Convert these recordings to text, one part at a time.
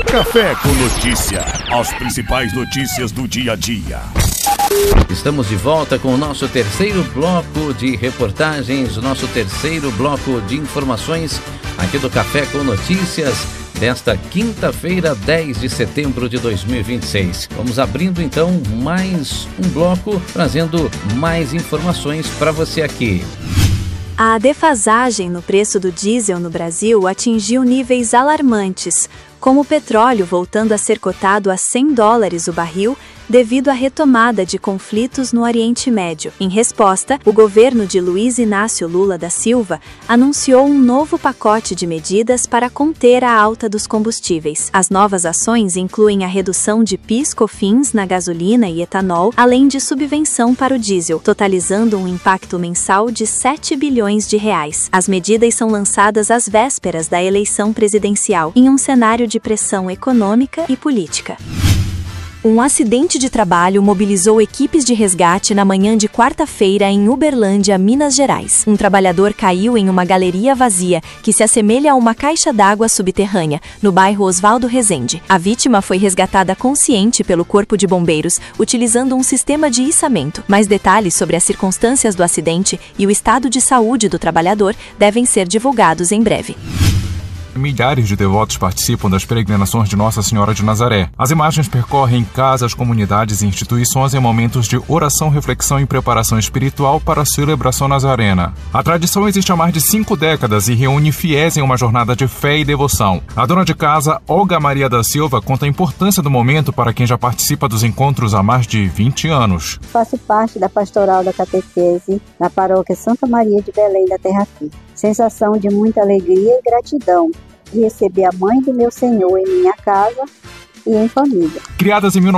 Café com Notícia. As principais notícias do dia a dia. Estamos de volta com o nosso terceiro bloco de reportagens, o nosso terceiro bloco de informações aqui do Café com Notícias desta quinta-feira, 10 de setembro de 2026. Vamos abrindo então mais um bloco, trazendo mais informações para você aqui. A defasagem no preço do diesel no Brasil atingiu níveis alarmantes, com o petróleo voltando a ser cotado a $100 o barril devido à retomada de conflitos no Oriente Médio. Em resposta, o governo de Luiz Inácio Lula da Silva anunciou um novo pacote de medidas para conter a alta dos combustíveis. As novas ações incluem a redução de PIS/COFINS na gasolina e etanol, além de subvenção para o diesel, totalizando um impacto mensal de R$7 bilhões. As medidas são lançadas às vésperas da eleição presidencial, em um cenário de pressão econômica e política. Um acidente de trabalho mobilizou equipes de resgate na manhã de quarta-feira em Uberlândia, Minas Gerais. Um trabalhador caiu em uma galeria vazia, que se assemelha a uma caixa d'água subterrânea, no bairro Oswaldo Rezende. A vítima foi resgatada consciente pelo Corpo de Bombeiros, utilizando um sistema de içamento. Mais detalhes sobre as circunstâncias do acidente e o estado de saúde do trabalhador devem ser divulgados em breve. Milhares de devotos participam das peregrinações de Nossa Senhora de Nazaré. As imagens percorrem casas, comunidades e instituições em momentos de oração, reflexão e preparação espiritual para a celebração nazarena. A tradição existe há mais de 5 décadas e reúne fiéis em uma jornada de fé e devoção. A dona de casa, Olga Maria da Silva, conta a importância do momento para quem já participa dos encontros há mais de 20 anos. Faço parte da pastoral da catequese na paróquia Santa Maria de Belém da Terra Firme. Sensação de muita alegria e gratidão de receber a mãe do meu Senhor em minha casa e em família. Criadas em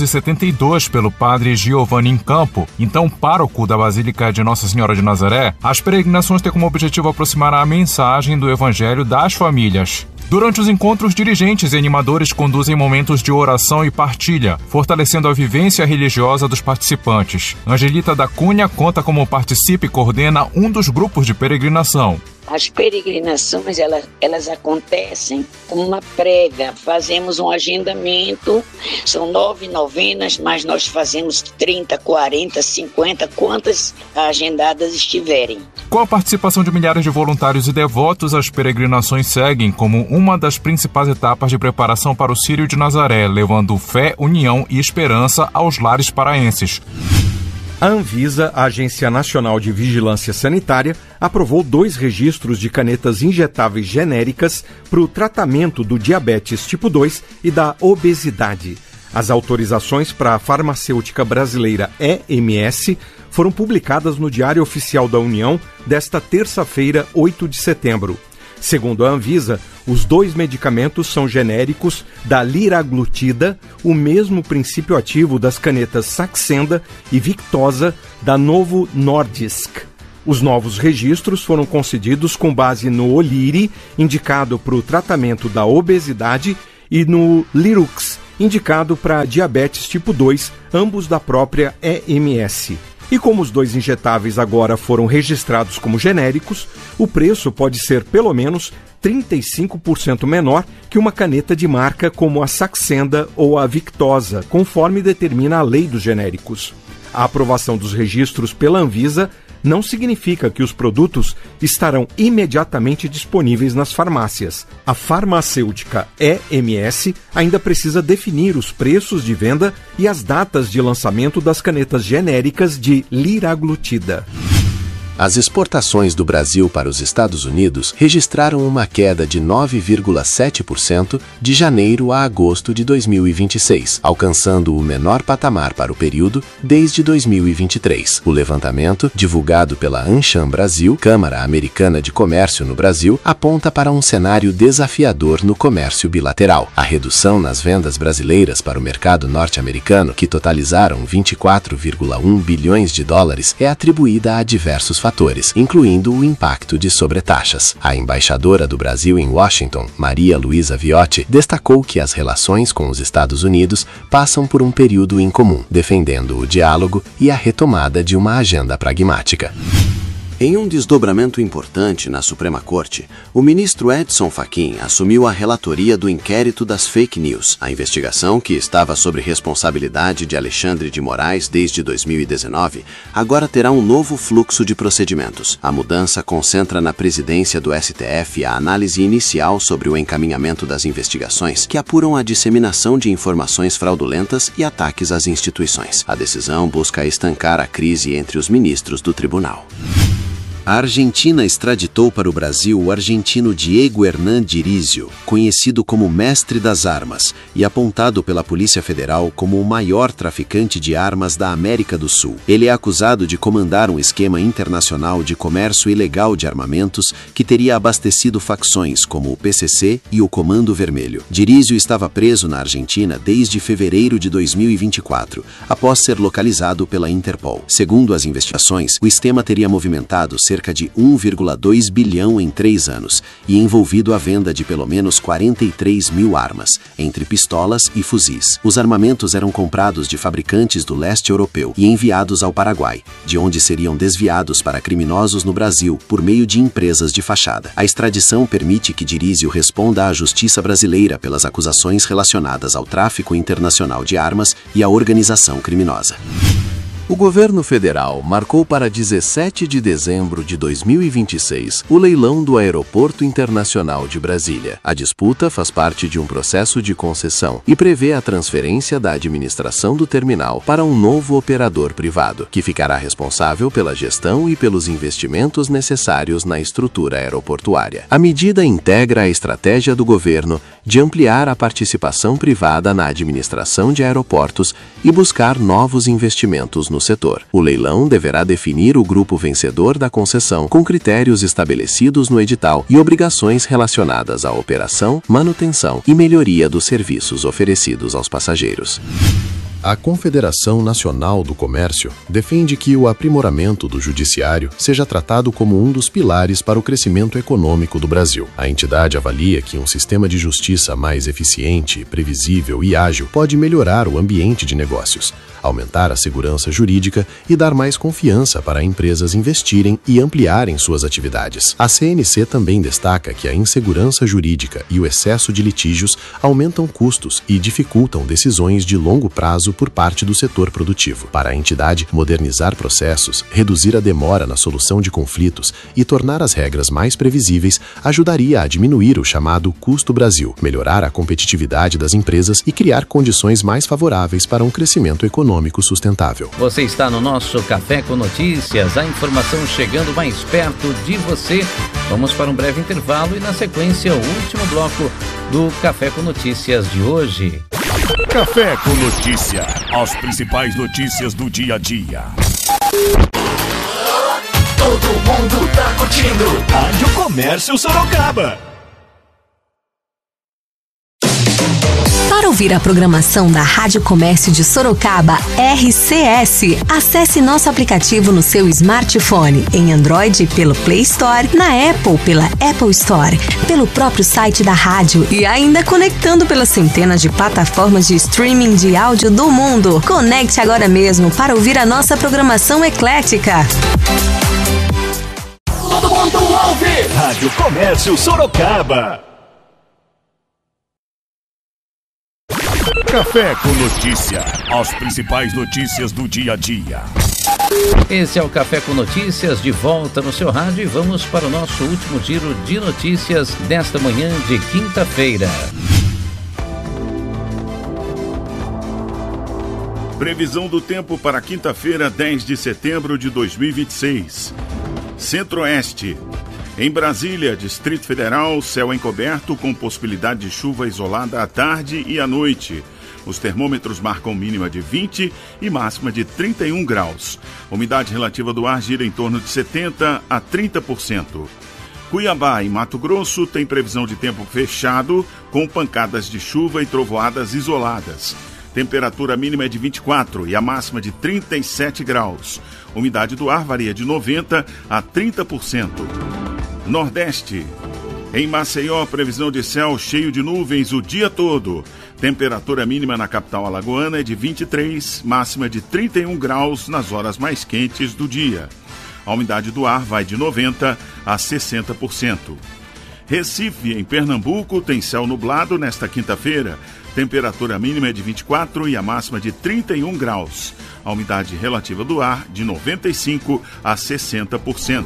1972 pelo padre Giovanni Incampo, então pároco da Basílica de Nossa Senhora de Nazaré, as peregrinações têm como objetivo aproximar a mensagem do Evangelho das famílias. Durante os encontros, dirigentes e animadores conduzem momentos de oração e partilha, fortalecendo a vivência religiosa dos participantes. Angelita da Cunha conta como participa e coordena um dos grupos de peregrinação. As peregrinações, elas acontecem como uma prévia, fazemos um agendamento, são 9 novenas, mas nós fazemos 30, 40, 50, quantas agendadas estiverem. Com a participação de milhares de voluntários e devotos, as peregrinações seguem como uma das principais etapas de preparação para o Círio de Nazaré, levando fé, união e esperança aos lares paraenses. A Anvisa, a Agência Nacional de Vigilância Sanitária, aprovou 2 registros de canetas injetáveis genéricas para o tratamento do diabetes tipo 2 e da obesidade. As autorizações para a farmacêutica brasileira EMS foram publicadas no Diário Oficial da União desta terça-feira, 8 de setembro. Segundo a Anvisa, os 2 medicamentos são genéricos da liraglutida, o mesmo princípio ativo das canetas Saxenda e Victoza da Novo Nordisk. Os novos registros foram concedidos com base no Oliri, indicado para o tratamento da obesidade, e no Lirux, indicado para diabetes tipo 2, ambos da própria EMS. E como os 2 injetáveis agora foram registrados como genéricos, o preço pode ser pelo menos 35% menor que uma caneta de marca como a Saxenda ou a Victoza, conforme determina a lei dos genéricos. A aprovação dos registros pela Anvisa não significa que os produtos estarão imediatamente disponíveis nas farmácias. A farmacêutica EMS ainda precisa definir os preços de venda e as datas de lançamento das canetas genéricas de liraglutida. As exportações do Brasil para os Estados Unidos registraram uma queda de 9,7% de janeiro a agosto de 2026, alcançando o menor patamar para o período desde 2023. O levantamento, divulgado pela Ancham Brasil, Câmara Americana de Comércio no Brasil, aponta para um cenário desafiador no comércio bilateral. A redução nas vendas brasileiras para o mercado norte-americano, que totalizaram 24,1 bilhões de dólares, é atribuída a diversos fatores, incluindo o impacto de sobretaxas. A embaixadora do Brasil em Washington, Maria Luísa Viotti, destacou que as relações com os Estados Unidos passam por um período incomum, defendendo o diálogo e a retomada de uma agenda pragmática. Em um desdobramento importante na Suprema Corte, o ministro Edson Fachin assumiu a relatoria do inquérito das fake news. A investigação, que estava sob responsabilidade de Alexandre de Moraes desde 2019, agora terá um novo fluxo de procedimentos. A mudança concentra na presidência do STF a análise inicial sobre o encaminhamento das investigações que apuram a disseminação de informações fraudulentas e ataques às instituições. A decisão busca estancar a crise entre os ministros do tribunal. A Argentina extraditou para o Brasil o argentino Diego Hernán Dirizio, conhecido como Mestre das Armas e apontado pela Polícia Federal como o maior traficante de armas da América do Sul. Ele é acusado de comandar um esquema internacional de comércio ilegal de armamentos que teria abastecido facções como o PCC e o Comando Vermelho. Dirizio estava preso na Argentina desde fevereiro de 2024, após ser localizado pela Interpol. Segundo as investigações, o esquema teria movimentado cerca de 1,2 bilhão em 3 anos e envolvido a venda de pelo menos 43 mil armas, entre pistolas e fuzis. Os armamentos eram comprados de fabricantes do leste europeu e enviados ao Paraguai, de onde seriam desviados para criminosos no Brasil por meio de empresas de fachada. A extradição permite que Dirizio responda à justiça brasileira pelas acusações relacionadas ao tráfico internacional de armas e à organização criminosa. O governo federal marcou para 17 de dezembro de 2026 o leilão do Aeroporto Internacional de Brasília. A disputa faz parte de um processo de concessão e prevê a transferência da administração do terminal para um novo operador privado, que ficará responsável pela gestão e pelos investimentos necessários na estrutura aeroportuária. A medida integra a estratégia do governo de ampliar a participação privada na administração de aeroportos e buscar novos investimentos no setor. O leilão deverá definir o grupo vencedor da concessão com critérios estabelecidos no edital e obrigações relacionadas à operação, manutenção e melhoria dos serviços oferecidos aos passageiros. A Confederação Nacional do Comércio defende que o aprimoramento do judiciário seja tratado como um dos pilares para o crescimento econômico do Brasil. A entidade avalia que um sistema de justiça mais eficiente, previsível e ágil pode melhorar o ambiente de negócios, aumentar a segurança jurídica e dar mais confiança para empresas investirem e ampliarem suas atividades. A CNC também destaca que a insegurança jurídica e o excesso de litígios aumentam custos e dificultam decisões de longo prazo por parte do setor produtivo. Para a entidade, modernizar processos, reduzir a demora na solução de conflitos e tornar as regras mais previsíveis ajudaria a diminuir o chamado custo Brasil, melhorar a competitividade das empresas e criar condições mais favoráveis para um crescimento econômico sustentável. Você está no nosso Café com Notícias, a informação chegando mais perto de você. Vamos para um breve intervalo e, na sequência, o último bloco do Café com Notícias de hoje. Café com Notícia. As principais notícias do dia a dia. Todo mundo tá curtindo Rádio Comércio Sorocaba. Para ouvir a programação da Rádio Comércio de Sorocaba, RCS, acesse nosso aplicativo no seu smartphone, em Android pelo Play Store, na Apple pela Apple Store, pelo próprio site da rádio e ainda conectando pelas centenas de plataformas de streaming de áudio do mundo. Conecte agora mesmo para ouvir a nossa programação eclética. Todo mundo ouve Rádio Comércio Sorocaba. Café com Notícia. As principais notícias do dia a dia. Esse é o Café com Notícias, de volta no seu rádio, e vamos para o nosso último giro de notícias desta manhã de quinta-feira. Previsão do tempo para quinta-feira, 10 de setembro de 2026. Centro-Oeste. Em Brasília, Distrito Federal, céu encoberto com possibilidade de chuva isolada à tarde e à noite. Os termômetros marcam mínima de 20 e máxima de 31 graus. A umidade relativa do ar gira em torno de 70% a 30%. Cuiabá, em Mato Grosso, tem previsão de tempo fechado, com pancadas de chuva e trovoadas isoladas. Temperatura mínima é de 24 e a máxima de 37 graus. A umidade do ar varia de 90% a 30%. Nordeste. Em Maceió, previsão de céu cheio de nuvens o dia todo. Temperatura mínima na capital alagoana é de 23, máxima de 31 graus nas horas mais quentes do dia. A umidade do ar vai de 90% a 60%. Recife, em Pernambuco, tem céu nublado nesta quinta-feira. Temperatura mínima é de 24 e a máxima de 31 graus. A umidade relativa do ar de 95% a 60%.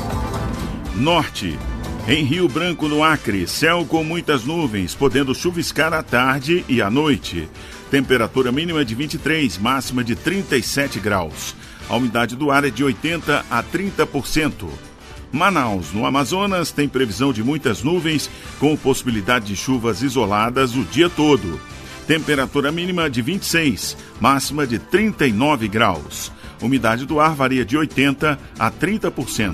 Norte. Em Rio Branco, no Acre, céu com muitas nuvens, podendo chuviscar à tarde e à noite. Temperatura mínima de 23, máxima de 37 graus. A umidade do ar é de 80% a 30%. Manaus, no Amazonas, tem previsão de muitas nuvens, com possibilidade de chuvas isoladas o dia todo. Temperatura mínima de 26, máxima de 39 graus. Umidade do ar varia de 80% a 30%.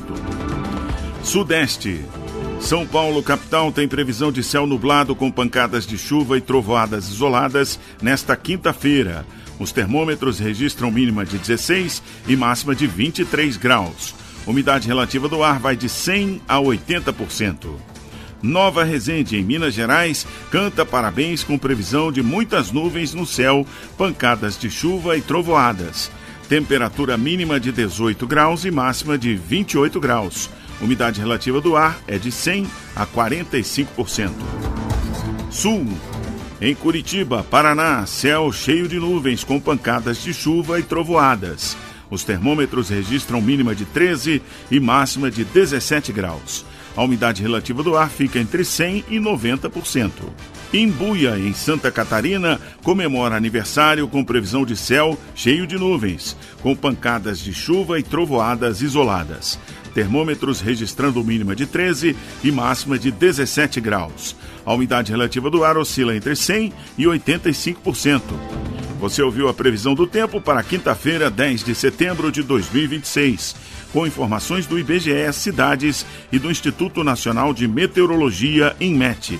Sudeste. São Paulo, capital, tem previsão de céu nublado com pancadas de chuva e trovoadas isoladas nesta quinta-feira. Os termômetros registram mínima de 16 e máxima de 23 graus. Umidade relativa do ar vai de 100% a 80%. Nova Resende, em Minas Gerais, canta parabéns com previsão de muitas nuvens no céu, pancadas de chuva e trovoadas. Temperatura mínima de 18 graus e máxima de 28 graus. Umidade relativa do ar é de 100% a 45%. Sul. Em Curitiba, Paraná, céu cheio de nuvens com pancadas de chuva e trovoadas. Os termômetros registram mínima de 13 e máxima de 17 graus. A umidade relativa do ar fica entre 100% e 90%. Imbuia, em Santa Catarina, comemora aniversário com previsão de céu cheio de nuvens, com pancadas de chuva e trovoadas isoladas. Termômetros registrando mínima de 13 e máxima de 17 graus. A umidade relativa do ar oscila entre 100% e 85%. Você ouviu a previsão do tempo para quinta-feira, 10 de setembro de 2026, com informações do IBGE Cidades e do Instituto Nacional de Meteorologia, INMET.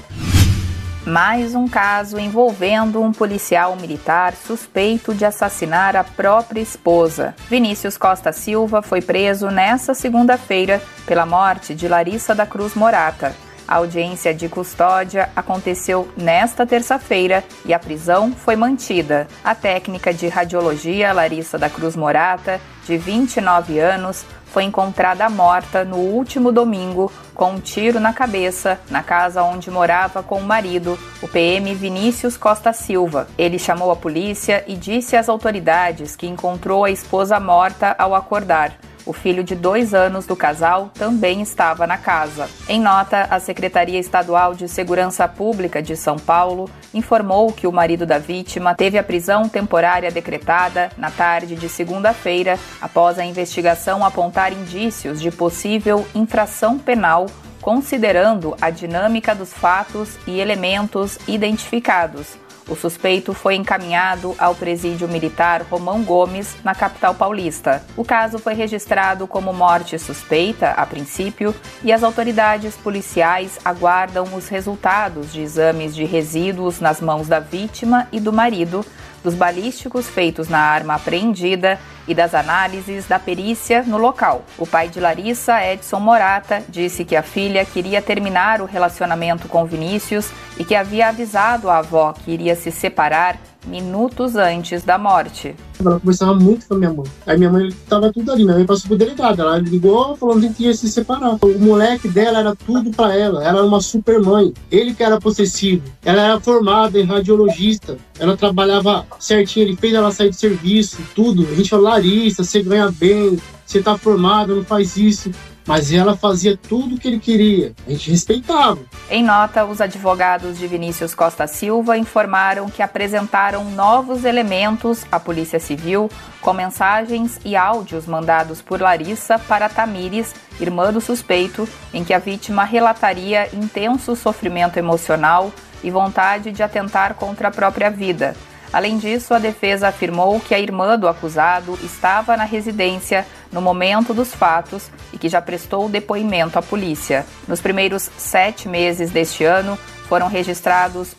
Mais um caso envolvendo um policial militar suspeito de assassinar a própria esposa. Vinícius Costa Silva foi preso nesta segunda-feira pela morte de Larissa da Cruz Morata. A audiência de custódia aconteceu nesta terça-feira e a prisão foi mantida. A técnica de radiologia Larissa da Cruz Morata, de 29 anos, foi encontrada morta no último domingo com um tiro na cabeça na casa onde morava com o marido, o PM Vinícius Costa Silva. Ele chamou a polícia e disse às autoridades que encontrou a esposa morta ao acordar. O filho de 2 anos do casal também estava na casa. Em nota, a Secretaria Estadual de Segurança Pública de São Paulo informou que o marido da vítima teve a prisão temporária decretada na tarde de segunda-feira, após a investigação apontar indícios de possível infração penal, considerando a dinâmica dos fatos e elementos identificados. O suspeito foi encaminhado ao presídio militar Romão Gomes, na capital paulista. O caso foi registrado como morte suspeita, a princípio, e as autoridades policiais aguardam os resultados de exames de resíduos nas mãos da vítima e do marido, dos balísticos feitos na arma apreendida e das análises da perícia no local. O pai de Larissa, Edson Morata, disse que a filha queria terminar o relacionamento com Vinícius e que havia avisado a avó que iria se separar minutos antes da morte. Ela conversava muito com a minha mãe. Aí minha mãe estava tudo ali. Minha mãe passou por delegada. Ela ligou falando que a gente ia se separar. O moleque dela era tudo pra ela. Ela era uma super mãe. Ele que era possessivo. Ela era formada em radiologista. Ela trabalhava certinho. Ele fez ela sair de serviço, tudo. A gente falou, Larissa, você ganha bem. Você tá formada, não faz isso. Mas ela fazia tudo o que ele queria. A gente respeitava. Em nota, os advogados de Vinícius Costa Silva informaram que apresentaram novos elementos à Polícia Civil com mensagens e áudios mandados por Larissa para Tamires, irmã do suspeito, em que a vítima relataria intenso sofrimento emocional e vontade de atentar contra a própria vida. Além disso, a defesa afirmou que a irmã do acusado estava na residência no momento dos fatos e que já prestou depoimento à polícia. Nos primeiros 7 meses deste ano, foram registrados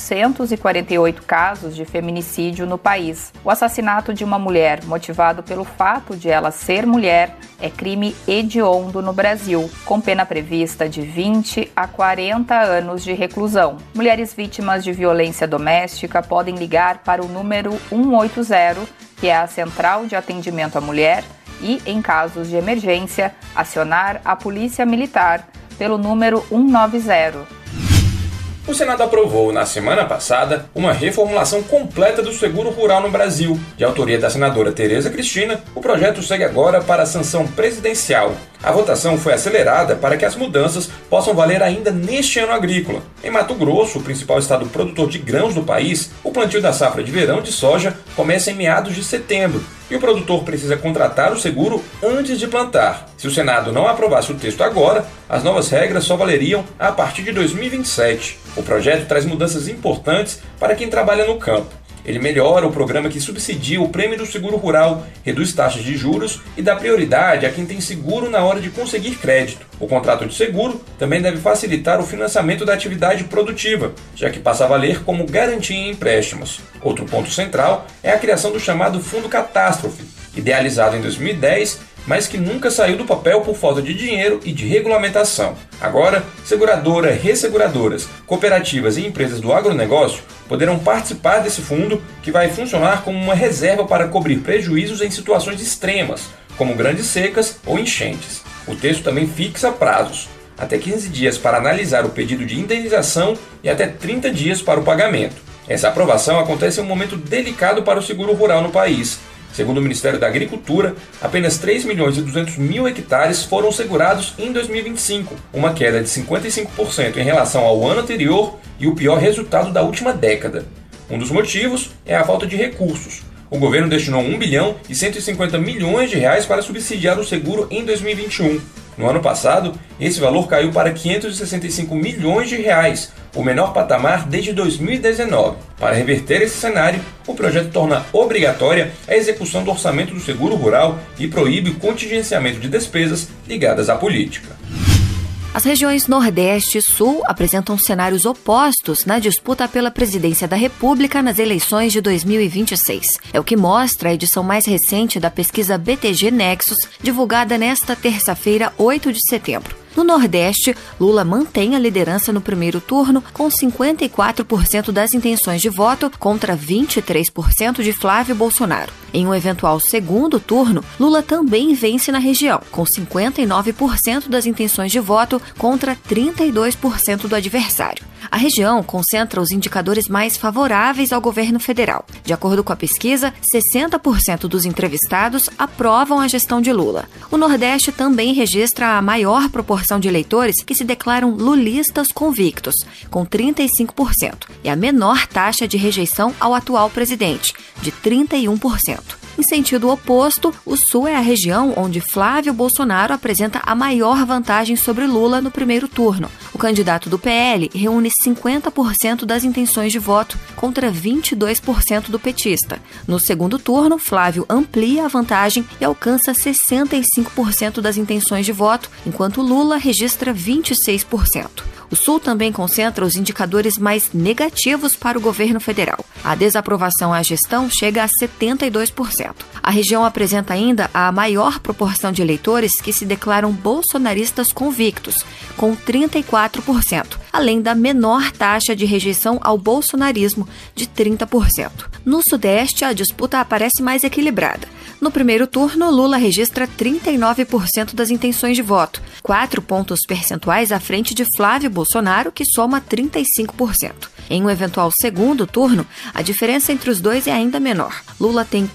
848 casos de feminicídio no país. O assassinato de uma mulher, motivado pelo fato de ela ser mulher, é crime hediondo no Brasil, com pena prevista de 20 a 40 anos de reclusão. Mulheres vítimas de violência doméstica podem ligar para o número 180, que é a Central de Atendimento à Mulher, e, em casos de emergência, acionar a Polícia Militar pelo número 190. O Senado aprovou, na semana passada, uma reformulação completa do seguro rural no Brasil. De autoria da senadora Tereza Cristina, o projeto segue agora para a sanção presidencial. A votação foi acelerada para que as mudanças possam valer ainda neste ano agrícola. Em Mato Grosso, o principal estado produtor de grãos do país, o plantio da safra de verão de soja começa em meados de setembro e o produtor precisa contratar o seguro antes de plantar. Se o Senado não aprovasse o texto agora, as novas regras só valeriam a partir de 2027. O projeto traz mudanças importantes para quem trabalha no campo. Ele melhora o programa que subsidia o prêmio do seguro rural, reduz taxas de juros e dá prioridade a quem tem seguro na hora de conseguir crédito. O contrato de seguro também deve facilitar o financiamento da atividade produtiva, já que passa a valer como garantia em empréstimos. Outro ponto central é a criação do chamado Fundo Catástrofe, idealizado em 2010, mas que nunca saiu do papel por falta de dinheiro e de regulamentação. Agora, seguradora, resseguradoras, cooperativas e empresas do agronegócio poderão participar desse fundo, que vai funcionar como uma reserva para cobrir prejuízos em situações extremas, como grandes secas ou enchentes. O texto também fixa prazos, até 15 dias para analisar o pedido de indenização e até 30 dias para o pagamento. Essa aprovação acontece em um momento delicado para o seguro rural no país. Segundo o Ministério da Agricultura, apenas 3.200.000 hectares foram segurados em 2025, uma queda de 55% em relação ao ano anterior e o pior resultado da última década. Um dos motivos é a falta de recursos. O governo destinou 1 bilhão e 150 milhões de reais para subsidiar o seguro em 2021. No ano passado, esse valor caiu para 565 milhões de reais, o menor patamar desde 2019. Para reverter esse cenário, o projeto torna obrigatória a execução do orçamento do seguro rural e proíbe o contingenciamento de despesas ligadas à política. As regiões Nordeste e Sul apresentam cenários opostos na disputa pela presidência da República nas eleições de 2026. É o que mostra a edição mais recente da pesquisa BTG Nexus, divulgada nesta terça-feira, 8 de setembro. No Nordeste, Lula mantém a liderança no primeiro turno, com 54% das intenções de voto contra 23% de Flávio Bolsonaro. Em um eventual segundo turno, Lula também vence na região, com 59% das intenções de voto contra 32% do adversário. A região concentra os indicadores mais favoráveis ao governo federal. De acordo com a pesquisa, 60% dos entrevistados aprovam a gestão de Lula. O Nordeste também registra a maior proporção de eleitores que se declaram lulistas convictos, com 35%, e a menor taxa de rejeição ao atual presidente, de 31%. Em sentido oposto, o Sul é a região onde Flávio Bolsonaro apresenta a maior vantagem sobre Lula no primeiro turno. O candidato do PL reúne 50% das intenções de voto contra 22% do petista. No segundo turno, Flávio amplia a vantagem e alcança 65% das intenções de voto, enquanto Lula registra 26%. O Sul também concentra os indicadores mais negativos para o governo federal. A desaprovação à gestão chega a 72%. A região apresenta ainda a maior proporção de eleitores que se declaram bolsonaristas convictos, com 34%, além da menor taxa de rejeição ao bolsonarismo, de 30%. No Sudeste, a disputa aparece mais equilibrada. No primeiro turno, Lula registra 39% das intenções de voto, 4 pontos percentuais à frente de Flávio Bolsonaro, que soma 35%. Em um eventual segundo turno, a diferença entre os dois é ainda menor. Lula tem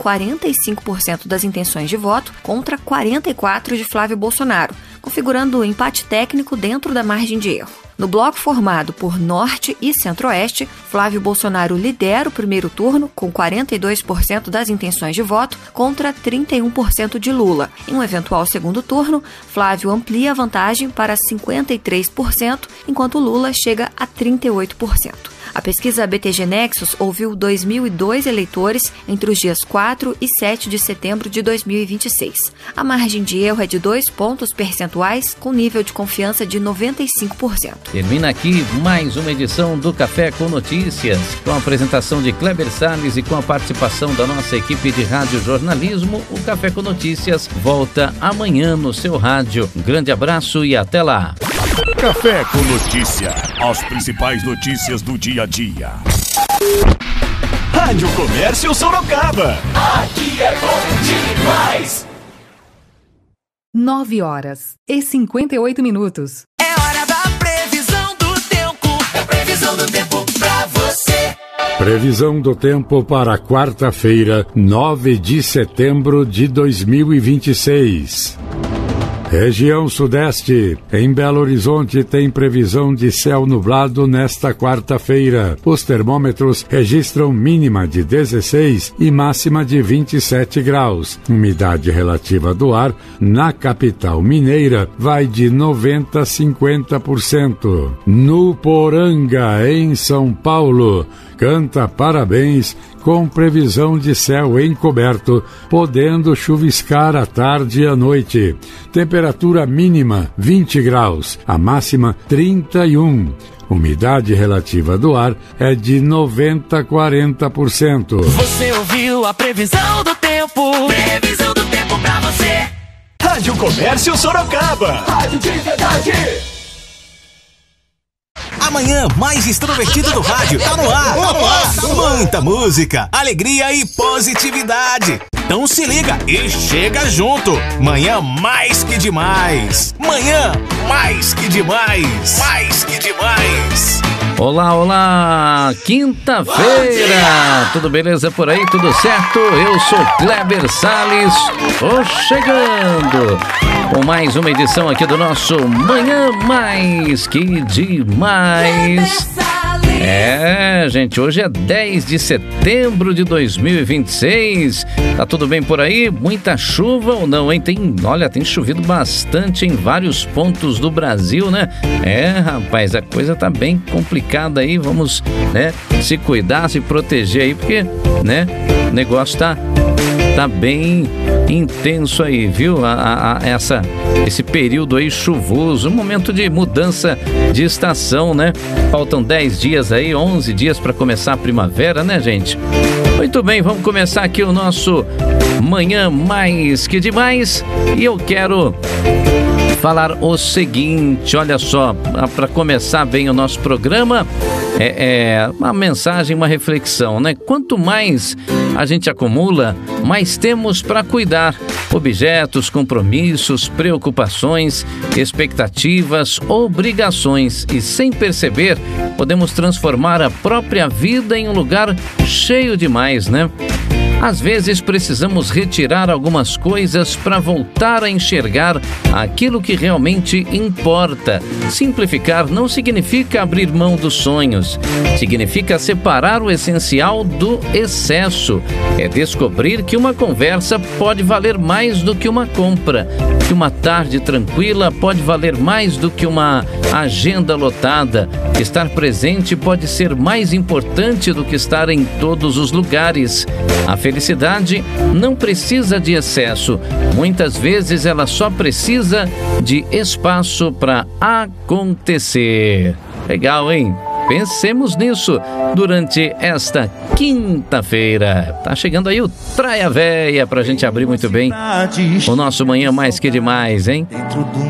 45% das intenções de voto contra 44% de Flávio Bolsonaro, configurando o empate técnico dentro da margem de erro. No bloco formado por Norte e Centro-Oeste, Flávio Bolsonaro lidera o primeiro turno com 42% das intenções de voto contra 31% de Lula. Em um eventual segundo turno, Flávio amplia a vantagem para 53%, enquanto Lula chega a 38%. A pesquisa BTG Nexus ouviu 2.002 eleitores entre os dias 4 e 7 de setembro de 2026. A margem de erro é de 2 pontos percentuais, com nível de confiança de 95%. Termina aqui mais uma edição do Café com Notícias, com a apresentação de Kleber Salles e com a participação da nossa equipe de rádio jornalismo. O Café com Notícias volta amanhã no seu rádio. Um grande abraço e até lá. Café com Notícia. As principais notícias do dia a dia. Rádio Comércio Sorocaba. Aqui é bom demais. 9h58. É hora da previsão do tempo. É previsão do tempo pra você. Previsão do tempo para quarta-feira, 9 de setembro de 2026. Região Sudeste. Em Belo Horizonte tem previsão de céu nublado nesta quarta-feira. Os termômetros registram mínima de 16 e máxima de 27 graus. Umidade relativa do ar na capital mineira vai de 90% a 50%. No Poranga, em São Paulo, canta parabéns com previsão de céu encoberto, podendo chuviscar à tarde e à noite. Temperatura mínima 20 graus, a máxima 31. Umidade relativa do ar é de 90% a 40%. Você ouviu a previsão do tempo? Previsão do tempo pra você. Rádio Comércio Sorocaba. Rádio de verdade. Amanhã mais extrovertido do rádio. Tá no ar, tá no ar. Muita música, alegria e positividade. Então se liga e chega junto. Manhã mais que demais. Manhã mais que demais. Mais que demais. Olá, olá! Quinta-feira! Tudo beleza por aí? Tudo certo? Eu sou Kleber Salles, tô chegando com mais uma edição aqui do nosso Manhã Mais Que Demais. É, gente, hoje é 10 de setembro de 2026. Tá tudo bem por aí? Muita chuva ou não, hein? Tem chovido bastante em vários pontos do Brasil, né? É, rapaz, a coisa tá bem complicada aí. Vamos, né, se cuidar, se proteger aí, porque, né, o negócio tá bem intenso aí, viu? Esse período aí chuvoso, um momento de mudança de estação, né? Faltam 10 dias aí, 11 dias para começar a primavera, né, gente? Muito bem, vamos começar aqui o nosso Manhã Mais Que Demais e eu quero falar o seguinte, olha só, para começar bem o nosso programa, uma mensagem, uma reflexão, né? Quanto mais a gente acumula, mais temos para cuidar. Objetos, compromissos, preocupações, expectativas, obrigações. E sem perceber, podemos transformar a própria vida em um lugar cheio demais, né? Às vezes precisamos retirar algumas coisas para voltar a enxergar aquilo que realmente importa. Simplificar não significa abrir mão dos sonhos, significa separar o essencial do excesso. É descobrir que uma conversa pode valer mais do que uma compra, que uma tarde tranquila pode valer mais do que uma agenda lotada. Estar presente pode ser mais importante do que estar em todos os lugares. A felicidade não precisa de excesso. Muitas vezes ela só precisa de espaço para acontecer. Legal, hein? Pensemos nisso durante esta quinta-feira. Tá chegando aí o Traia Véia pra gente abrir muito bem o nosso Manhã Mais Que Demais, hein?